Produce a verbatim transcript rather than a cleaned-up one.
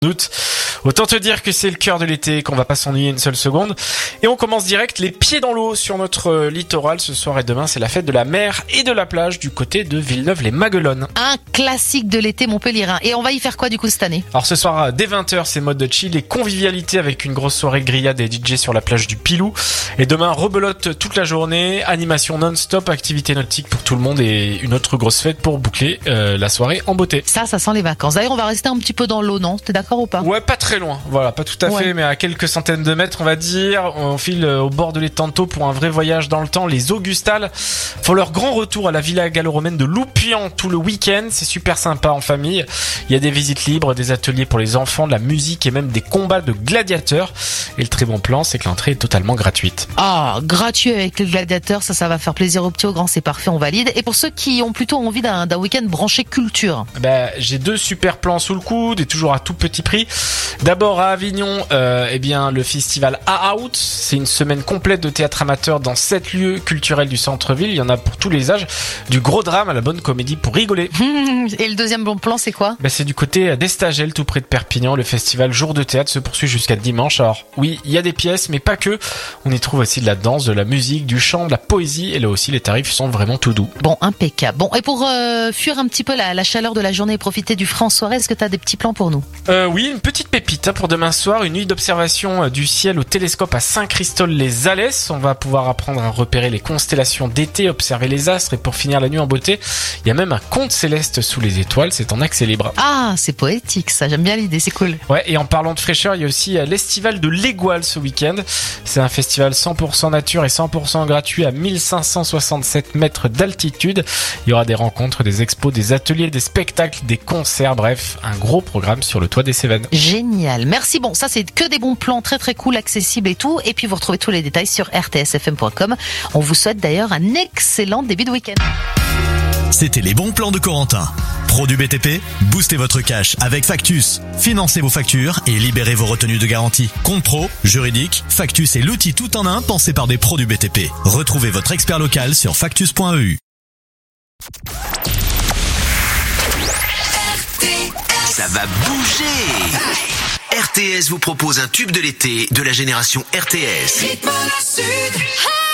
doute. Autant te dire que c'est le cœur de l'été, qu'on va pas s'ennuyer une seule seconde. Et on commence direct les pieds dans l'eau sur notre littoral. Ce soir et demain, c'est la fête de la mer et de la plage du côté de Villeneuve-les-Maguelones. Un classique de l'été montpelliérain. Et on va y faire quoi du coup cette année? Alors ce soir, dès vingt heures, c'est mode de chill et convivialité avec une grosse soirée grillade et D J sur la plage du Pilou. Et demain, rebelote toute la journée, animation non-stop, activité nautique pour tout le monde et une autre grosse fête pour boucler euh, la soirée en beauté. Ça, ça sent les vacances. D'ailleurs, on va rester un petit peu dans l'eau, non? T'es d'accord ou pas? Ouais, pas très loin. Voilà, pas tout à Ouais. fait, mais à quelques centaines de mètres, on va dire. On file au bord de l'étang pour un vrai voyage dans le temps. Les Augustales font leur grand retour à la villa gallo-romaine de Loupian tout le week-end. C'est super sympa en famille. Il y a des visites libres, des ateliers pour les enfants, de la musique et même des combats de gladiateurs. Et le très bon plan, c'est que l'entrée est totalement gratuite. Ah, gratuit avec les gladiateurs, ça, ça va faire plaisir aux petits, aux grands, c'est parfait, on valide. Et pour ceux qui ont plutôt envie d'un, d'un week-end branché culture? Bah, j'ai deux super plans sous le coude et toujours à tout petit prix. D'abord à Avignon, euh, eh bien le festival A Out, c'est une semaine complète de théâtre amateur dans sept lieux culturels du centre-ville. Il y en a pour tous les âges, du gros drame à la bonne comédie pour rigoler. Et le deuxième bon plan, c'est quoi? Bah, c'est du côté d'Estagel, tout près de Perpignan. Le festival Jour de théâtre se poursuit jusqu'à dimanche. Alors oui, il y a des pièces, mais pas que. On y trouve aussi de la danse, de la musique, du chant, de la poésie. Et là aussi, les tarifs sont vraiment tout doux. Bon, impeccable. Bon, et pour euh, fuir un petit peu la, la chaleur de la journée et profiter du franc soirée, est-ce que tu as des petits plans pour nous? Euh, oui, une petite pépite hein, pour demain soir, une nuit d'observation du ciel au télescope à Saint-Christol-les-Alès. On va pouvoir apprendre à repérer les constellations d'été, observer les astres et pour finir la nuit en beauté, il y a même un conte céleste sous les étoiles, c'est en accès libre. Ah, c'est poétique ça, j'aime bien l'idée, c'est cool. Ouais, et en parlant de fraîcheur, il y a aussi l'Estival de l'Égual ce week-end. C'est un festival cent pour cent nature et cent pour cent gratuit à mille cinq cent soixante-sept mètres d'altitude. Il y aura des rencontres, des expos, des ateliers, des spectacles, des concerts, bref, un gros programme sur le toit des Cévennes. Génial, merci. Bon, ça c'est que des bons plans très très cool, accessibles et tout. Et puis vous retrouvez tous les détails sur r t s f m point com. On vous souhaite d'ailleurs un excellent début de week-end. C'était les bons plans de Corentin. Pro du B T P, boostez votre cash avec Factus. Financez vos factures et libérez vos retenues de garantie. Compte pro, juridique, Factus est l'outil tout en un pensé par des pros du B T P. Retrouvez votre expert local sur factus point e u. Ça va bouger. R T S vous propose un tube de l'été de la génération R T S. Rythme Sud.